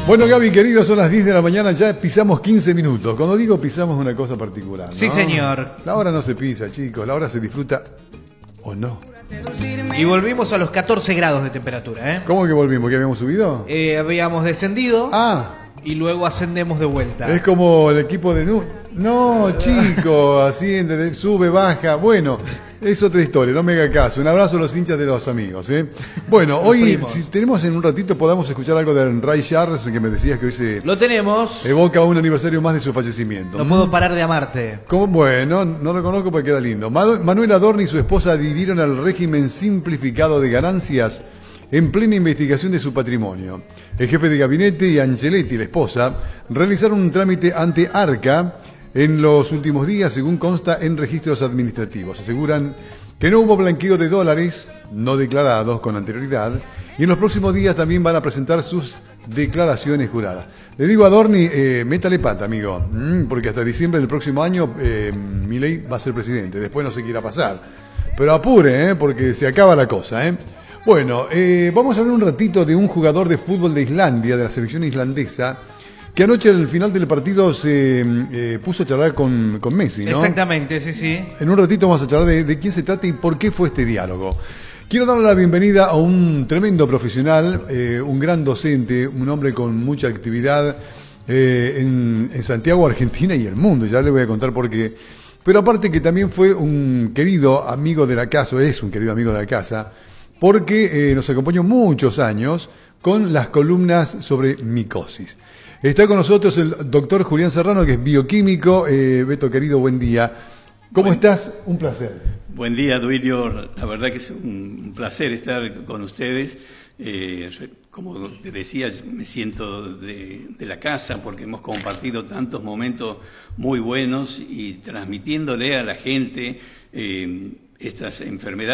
Bueno, Gaby, querido, son las 10 de la mañana, ya pisamos 15 minutos. Cuando digo pisamos, una cosa particular, ¿no? Sí, señor. La hora no se pisa, chicos, la hora se disfruta o no. Y volvimos a los 14 grados de temperatura, ¿eh? ¿Cómo que volvimos? ¿Que habíamos subido? Habíamos descendido Y luego ascendemos de vuelta. es como el equipo de... No, chico, asciende, sube, baja. Bueno, es otra historia, no me haga caso. Un abrazo a los hinchas de los amigos, ¿eh? Bueno, hoy, si tenemos en un ratito, podamos escuchar algo de Ray Charles, que me decías que hoy se... Lo tenemos. Evoca un aniversario más de su fallecimiento. No puedo parar de amarte. ¿Cómo? Bueno, no lo conozco porque queda lindo. Manuel Adorni y su esposa adhirieron al régimen simplificado de ganancias en plena investigación de su patrimonio. El jefe de gabinete y Angeletti, la esposa, realizaron un trámite ante Arca en los últimos días, según consta en registros administrativos. Aseguran que no hubo blanqueo de dólares no declarados con anterioridad y en los próximos días también van a presentar sus declaraciones juradas. Le digo a Adorni, métale pata, amigo, porque hasta diciembre del próximo año Milei va a ser presidente, después no sé qué irá a pasar. Pero apure, porque se acaba la cosa, Bueno, vamos a hablar un ratito de un jugador de fútbol de Islandia, de la selección islandesa, que anoche al final del partido se puso a charlar con Messi, ¿no? Exactamente, sí, sí. En un ratito vamos a charlar de quién se trata y por qué fue este diálogo. Quiero darle la bienvenida a un tremendo profesional, un gran docente, un hombre con mucha actividad en Santiago, Argentina y el mundo. Ya le voy a contar por qué. Pero aparte que también fue un querido amigo de la casa, o es un querido amigo de la casa, porque nos acompañó muchos años con las columnas sobre micosis. Está con nosotros el doctor Julián Serrano, que es bioquímico. Beto, querido, buen día. ¿Cómo estás? Un placer. Buen día, Duilio. La verdad que es un placer estar con ustedes. Como te decía, me siento de la casa porque hemos compartido tantos momentos muy buenos y transmitiéndole a la gente estas enfermedades